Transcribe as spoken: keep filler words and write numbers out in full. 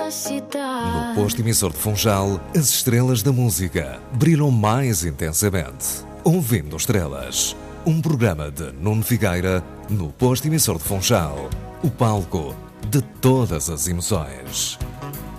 da cidade. No posto emissor de Funchal, as estrelas da música brilham mais intensamente. Ouvindo Estrelas, um programa de Nuno Figueira no posto emissor de Funchal, o palco de todas as emoções.